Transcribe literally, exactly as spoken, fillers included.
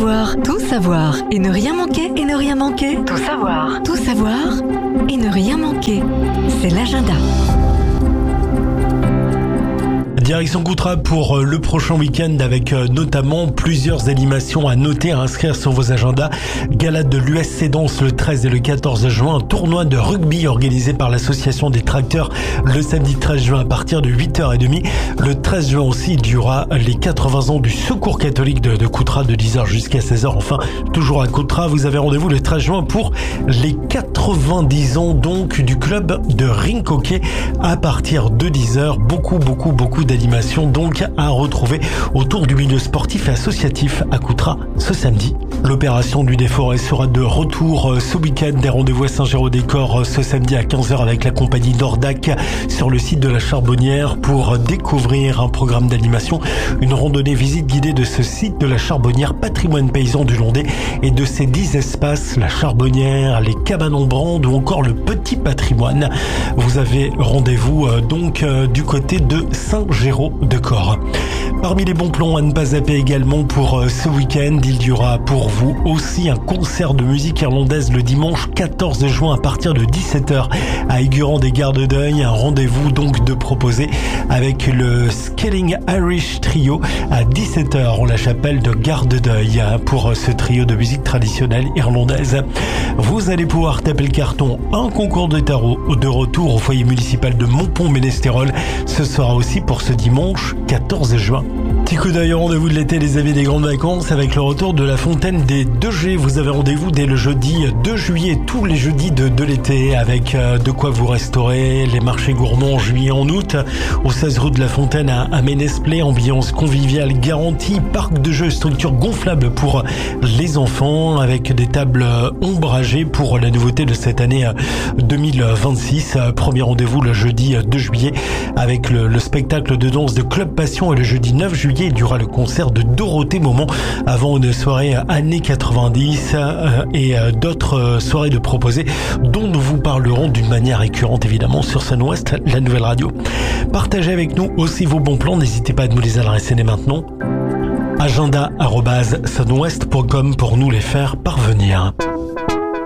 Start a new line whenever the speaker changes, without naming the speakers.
savoir, tout savoir et ne rien manquer et ne rien manquer. Tout savoir, tout savoir et ne rien manquer. C'est l'agenda.
Direction Coutras pour le prochain week-end avec notamment plusieurs animations à noter, à inscrire sur vos agendas. Gala de l'U S C Danse le treize et le quatorze juin, un tournoi de rugby organisé par l'association des tracteurs le samedi treize juin à partir de huit heures trente. Le treize juin aussi, il y aura les quatre-vingts ans du Secours catholique de, de Coutras de dix heures jusqu'à seize heures. Enfin, toujours à Coutras, vous avez rendez-vous le treize juin pour les quatre-vingt-dix ans donc du club de rink hockey à partir de dix heures. Beaucoup, beaucoup, beaucoup d'animation donc à retrouver autour du milieu sportif et associatif à Coutras ce samedi. L'opération du Déforêt sera de retour ce week-end. Des rendez-vous à Saint-Géraud-des-Corps ce samedi à quinze heures avec la compagnie Dordac sur le site de la Charbonnière pour découvrir un programme d'animation, une randonnée visite guidée de ce site de la Charbonnière, patrimoine paysan du Landais et de ses dix espaces, la Charbonnière, les cabanes en brande ou encore le petit patrimoine. Vous avez rendez-vous donc du côté de Saint-Géraud-des-Corps. Parmi les bons plans à ne pas zapper également pour ce week-end, il y aura pour vous aussi un concert de musique irlandaise le dimanche quatorze juin à partir de dix-sept heures à Aiguran des Gardes d'Oeil. Un rendez-vous donc de proposer avec le Skelling Irish Trio à dix-sept heures en la chapelle de Garde d'Oeil pour ce trio de musique traditionnelle irlandaise. Vous allez pouvoir taper le carton. Un concours de tarot de retour au foyer municipal de Montpont-Ménestérol. Ce sera aussi pour ce dimanche quatorze juin. Petit coup d'œil au rendez-vous de l'été, les amis des grandes vacances, avec le retour de la fontaine des deux G. Vous avez rendez-vous dès le jeudi deux juillet, tous les jeudis de, de l'été, avec euh, de quoi vous restaurer, les marchés gourmands en juillet, en août, au seize rue de la Fontaine à, à Ménesplet, ambiance conviviale garantie, parc de jeux, structure gonflable pour les enfants, avec des tables ombragées pour la nouveauté de cette année deux mille vingt-six. Premier rendez-vous le jeudi deux juillet avec le, le spectacle de danse de Club Passion, et le jeudi neuf juillet il y aura le concert de Dorothée Moment avant une soirée années quatre-vingt-dix et d'autres soirées de proposées dont nous vous parlerons d'une manière récurrente évidemment sur Sun Ouest, la nouvelle radio. Partagez avec nous aussi vos bons plans, n'hésitez pas à nous les adresser dès maintenant. agenda arobase sunwest point com pour nous les faire parvenir.